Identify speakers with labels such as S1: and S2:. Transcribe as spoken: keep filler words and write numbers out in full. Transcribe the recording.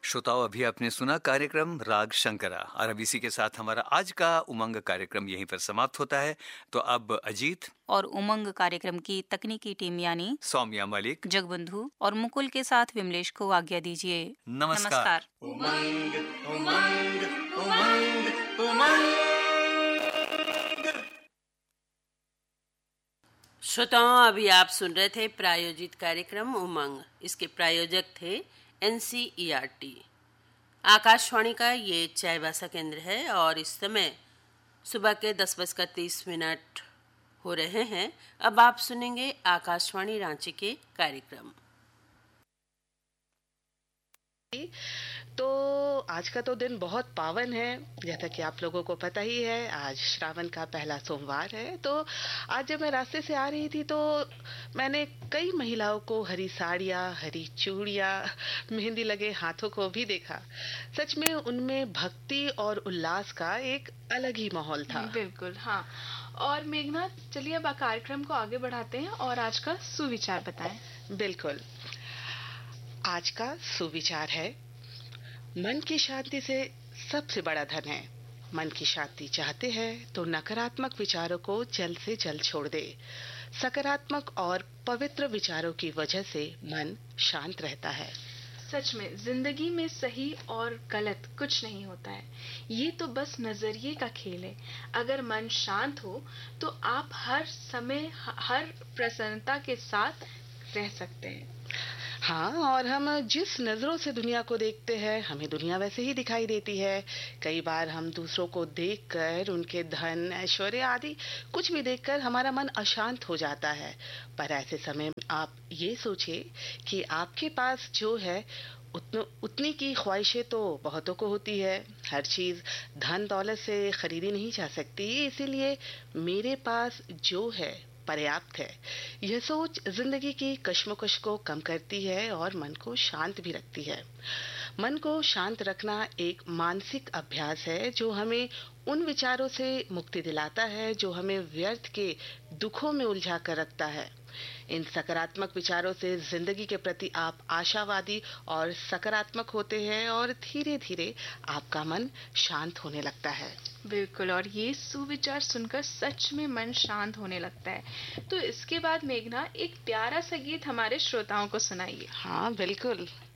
S1: श्रोताओं, अभी आपने सुना कार्यक्रम राग शंकरा और अब इसी के साथ हमारा आज का उमंग कार्यक्रम यहीं पर समाप्त होता है। तो अब अजीत
S2: और उमंग कार्यक्रम की तकनीकी टीम यानी
S1: सौम्या मलिक,
S2: जगबंधु और मुकुल के साथ विमलेश को आज्ञा दीजिए।
S1: नमस्कार।
S2: नमस्कार।
S3: उमंग उमंग उमंग उमंग।
S4: श्रोताओं, अभी आप सुन रहे थे प्रायोजित कार्यक्रम उमंग। इसके प्रायोजक थे N C E R T. Akashvani का ये चाईबासा केंद्र है और इस समय सुबह के दस बजकर तीस मिनट हो रहे हैं। अब आप सुनेंगे आकाशवाणी रांची के कार्यक्रम।
S5: तो आज का तो दिन बहुत पावन है, जैसा कि आप लोगों को पता ही है। आज श्रावण का पहला सोमवार है। तो आज जब मैं रास्ते से आ रही थी तो मैंने कई महिलाओं को हरी साड़ियाँ, हरी चूड़ियाँ, मेहंदी लगे हाथों को भी देखा। सच में उनमें भक्ति और उल्लास का एक अलग ही माहौल था।
S6: बिल्कुल, हाँ। और मेघना, चलिए अब कार्यक्रम को आगे बढ़ाते हैं और आज का सुविचार बताएं।
S5: बिल्कुल, आज का सुविचार है, मन की शांति से सबसे बड़ा धन है। मन की शांति चाहते हैं तो नकारात्मक विचारों को जल्द से जल्द छोड़ दे। सकारात्मक और पवित्र विचारों की वजह से मन शांत रहता है।
S6: सच में जिंदगी में सही और गलत कुछ नहीं होता है, ये तो बस नजरिए का खेल है। अगर मन शांत हो तो आप हर समय हर प्रसन्नता के साथ रह सकते हैं।
S5: हाँ, और हम जिस नजरों से दुनिया को देखते हैं, हमें दुनिया वैसे ही दिखाई देती है। कई बार हम दूसरों को देखकर, उनके धन, ऐश्वर्य आदि कुछ भी देखकर हमारा मन अशांत हो जाता है। पर ऐसे समय में आप ये सोचिए कि आपके पास जो है उतन, उतनी की ख्वाहिशें तो बहुतों को होती है। हर चीज धन दौलत से खरीदी नहीं जा सकती, इसीलिए मेरे पास जो है पर्याप्त है। यह सोच जिंदगी की कश्मकश को कम करती है और मन को शांत भी रखती है। मन को शांत रखना एक मानसिक अभ्यास है जो हमें उन विचारों से मुक्ति दिलाता है जो हमें व्यर्थ के दुखों में उलझा कर रखता है। इन सकारात्मक विचारों से जिंदगी के प्रति आप आशावादी और सकारात्मक होते हैं और धीरे धीरे आपका मन शांत होने लगता है।
S6: बिल्कुल, और ये सुविचार सुनकर सच में मन शांत होने लगता है। तो इसके बाद मेघना एक प्यारा सा गीत हमारे श्रोताओं को सुनाइए।
S5: हाँ बिल्कुल।